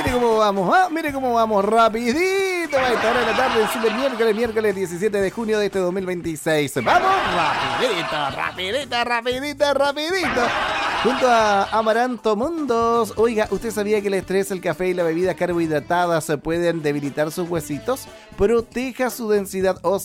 Mire cómo vamos, rapidito a esta hora de la tarde, en Super miércoles 17 de junio de este 2026. Vamos, rapidito. Junto a Amaranto Mundos. Oiga, ¿usted sabía que el estrés, el café y las bebidas carbohidratadas pueden debilitar sus huesitos? Proteja su densidad ósea